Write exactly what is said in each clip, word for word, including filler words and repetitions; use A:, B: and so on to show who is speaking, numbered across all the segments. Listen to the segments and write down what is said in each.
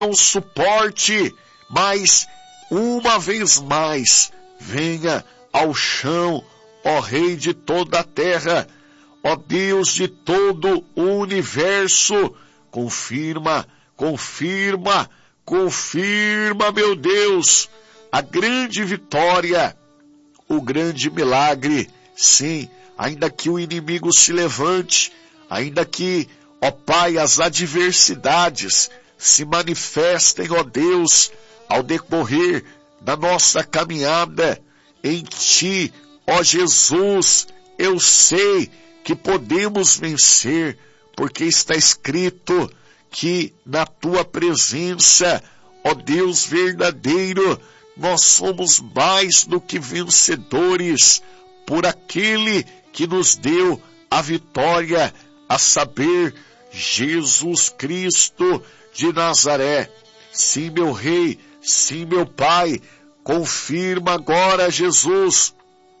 A: o suporte, mas uma vez mais, venha ao chão, ó Rei de toda a terra, ó Deus de todo o universo, confirma, confirma, confirma, meu Deus, a grande vitória, o grande milagre. Sim, ainda que o inimigo se levante, ainda que, ó Pai, as adversidades se manifestem, ó Deus, ao decorrer da nossa caminhada em Ti, ó Jesus, eu sei que podemos vencer, porque está escrito que na Tua presença, ó Deus verdadeiro, nós somos mais do que vencedores por aquele que nos deu a vitória, a saber, Jesus Cristo de Nazaré. Sim, meu Rei, sim, meu Pai, confirma agora, Jesus,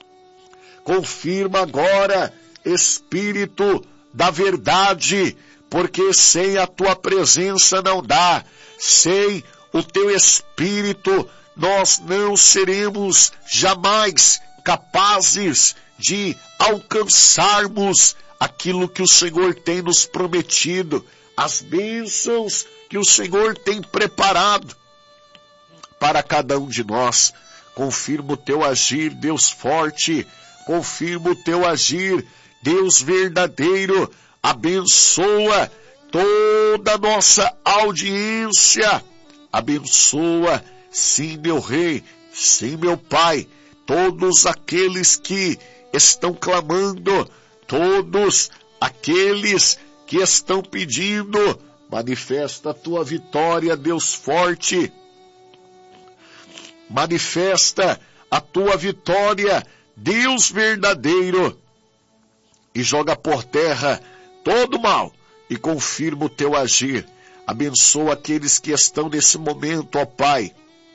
A: confirma agora, Espírito da verdade, porque sem a Tua presença não dá, sem o Teu Espírito nós não seremos jamais capazes de alcançarmos aquilo que o Senhor tem nos prometido, as bênçãos que o Senhor tem preparado para cada um de nós. Confirma o Teu agir, Deus forte, confirma o Teu agir, Deus verdadeiro, abençoa toda a nossa audiência, abençoa, sim, meu Rei, sim, meu Pai, todos aqueles que estão clamando, todos aqueles que estão pedindo, manifesta a Tua vitória, Deus forte, manifesta a Tua vitória, Deus verdadeiro, e joga por terra todo mal, e confirma o Teu agir. Abençoa aqueles que estão nesse momento, ó Pai,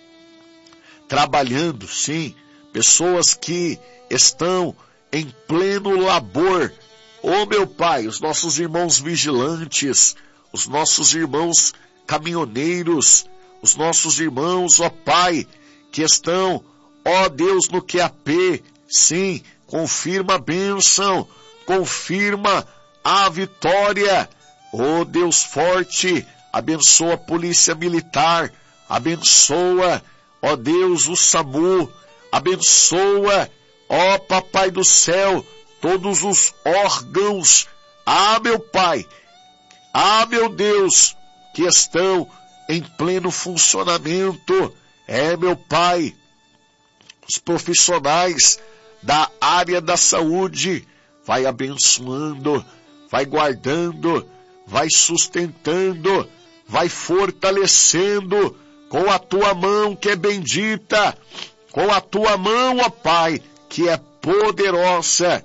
A: trabalhando, sim, pessoas que estão em pleno labor, ó meu Pai, os nossos irmãos vigilantes, os nossos irmãos caminhoneiros, os nossos irmãos, ó Pai, que estão, ó Deus, no Q A P, sim, confirma a bênção, confirma a vitória, ó Deus forte, abençoa a polícia militar, abençoa, ó Deus, o SAMU, abençoa, ó Papai do céu, todos os órgãos, ah meu Pai, ah meu Deus, que estão em pleno funcionamento, é meu Pai, os profissionais da área da saúde, vai abençoando, vai guardando, vai sustentando, vai fortalecendo com a Tua mão que é bendita, com a Tua mão, ó Pai, que é poderosa,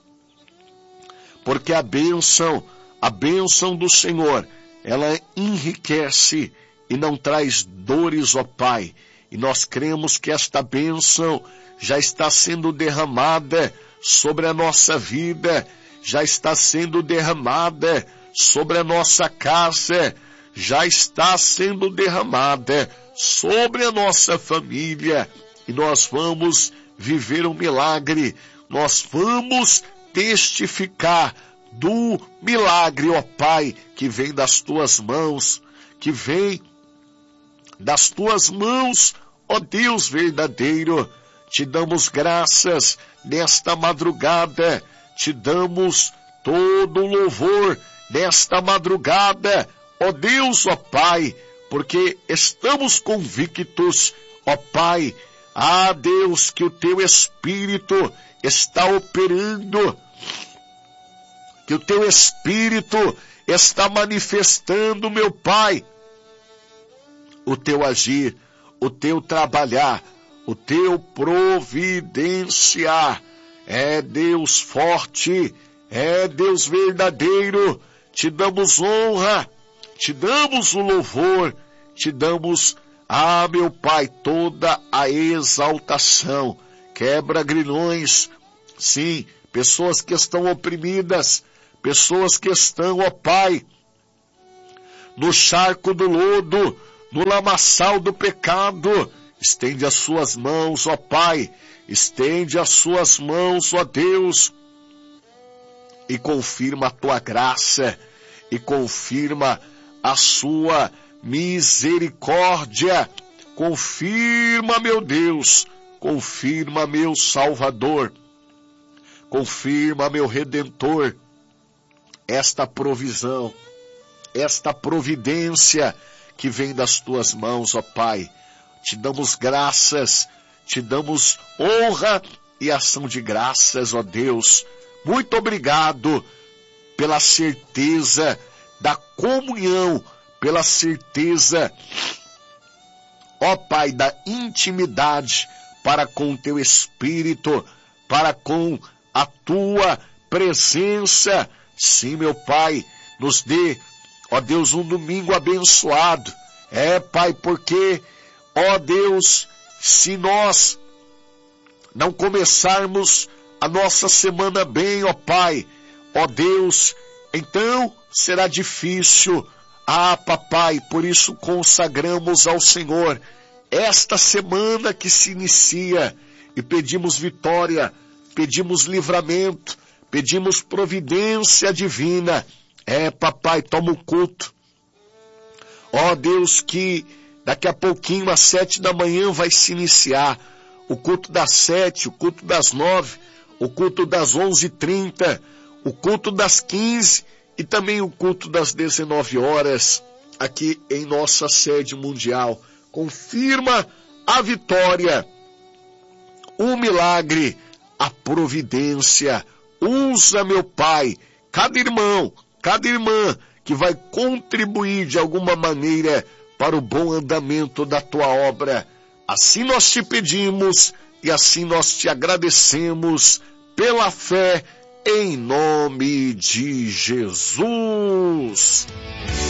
A: porque a bênção, a bênção do Senhor, ela enriquece e não traz dores, ó Pai, e nós cremos que esta bênção já está sendo derramada sobre a nossa vida, já está sendo derramada sobre a nossa casa, já está sendo derramada sobre a nossa família, e nós vamos viver um milagre, nós vamos testificar do milagre, ó Pai, que vem das Tuas mãos, que vem das Tuas mãos, ó Deus verdadeiro. Te damos graças nesta madrugada, te damos todo o louvor nesta madrugada, ó Deus, ó Pai, porque estamos convictos, ó Pai, ah Deus, que o Teu Espírito está operando, que o Teu Espírito está manifestando, meu Pai, o Teu agir, o Teu trabalhar, o Teu providenciar. É Deus forte, é Deus verdadeiro, te damos honra, te damos o louvor, te damos, ah meu Pai, toda a exaltação. Quebra grilhões, sim, pessoas que estão oprimidas, pessoas que estão, ó Pai, no charco do lodo, no lamaçal do pecado. Estende as suas mãos, ó Pai, estende as suas mãos, ó Deus, e confirma a tua graça, e confirma a sua misericórdia. Confirma, meu Deus, confirma, meu Salvador, confirma, meu Redentor, esta provisão, esta providência que vem das tuas mãos, ó Pai. Te damos graças, te damos honra e ação de graças, ó Deus. Muito obrigado pela certeza da comunhão, pela certeza, ó Pai, da intimidade para com o teu Espírito, para com a tua presença. Sim, meu Pai, nos dê, ó Deus, um domingo abençoado. É, Pai, porque, ó Deus, se nós não começarmos a nossa semana bem, ó Pai, ó Deus, então será difícil. Ah, papai, por isso consagramos ao Senhor esta semana que se inicia e pedimos vitória, pedimos livramento, pedimos providência divina. É, papai, toma o culto. Ó Deus, que daqui a pouquinho, às sete da manhã, vai se iniciar o culto das sete, o culto das nove, o culto das onze e trinta, o culto das quinze e também o culto das dezenove horas, aqui em nossa sede mundial. Confirma a vitória, o milagre, a providência. Usa, meu Pai, cada irmão, cada irmã que vai contribuir de alguma maneira para o bom andamento da tua obra. Assim nós te pedimos e assim nós te agradecemos pela fé, em nome de Jesus.